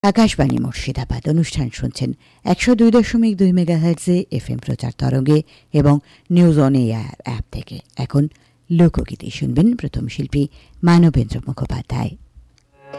আকাশবাণী মুর্শিদাবাদ অনুষ্ঠান শুনছেন 102.2 মেগাহার্টজে FM প্রচার তরঙ্গে এবং নিউজ অন এয়ার অ্যাপ থেকে। এখন লোকগীতি শুনবেন। প্রথম শিল্পী মানবেন্দ্র মুখোপাধ্যায়।